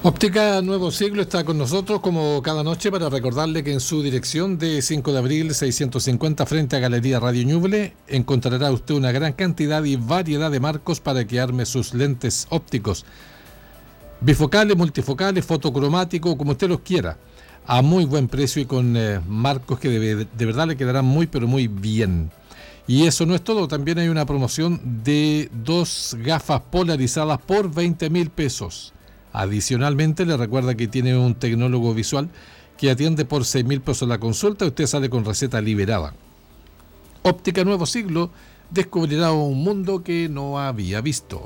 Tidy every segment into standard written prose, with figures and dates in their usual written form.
Óptica Nuevo Siglo está con nosotros como cada noche para recordarle que en su dirección de 5 de abril 650 frente a Galería Radio Ñuble encontrará usted una gran cantidad y variedad de marcos para que arme sus lentes ópticos. Bifocales, multifocales, fotocromático, como usted los quiera, a muy buen precio y con marcos que de verdad le quedarán muy pero muy bien. Y eso no es todo, también hay una promoción de 2 gafas polarizadas por 20.000 pesos. Adicionalmente, le recuerda que tiene un tecnólogo visual que atiende por 6.000 pesos la consulta y usted sale con receta liberada. Óptica Nuevo Siglo descubrirá un mundo que no había visto.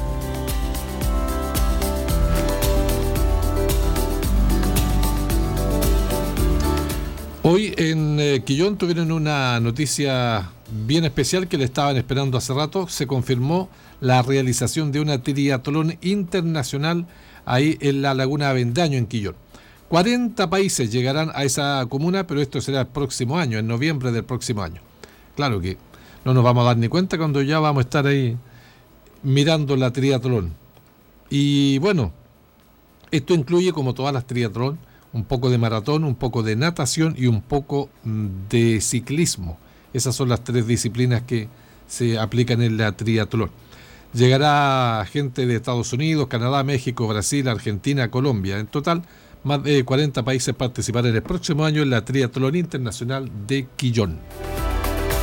Hoy en Quillón tuvieron una noticia bien especial que le estaban esperando hace rato. Se confirmó la realización de una triatlón internacional ahí en la Laguna Avendaño, en Quillón. 40 países llegarán a esa comuna, pero esto será el próximo año, en noviembre del próximo año. Claro que no nos vamos a dar ni cuenta cuando ya vamos a estar ahí mirando la triatlón. Y bueno, esto incluye, como todas las triatlón, un poco de maratón, un poco de natación y un poco de ciclismo. Esas son las 3 disciplinas que se aplican en la triatlón. Llegará gente de Estados Unidos, Canadá, México, Brasil, Argentina, Colombia. En total, más de 40 países participarán el próximo año en la Triatlón Internacional de Quillón.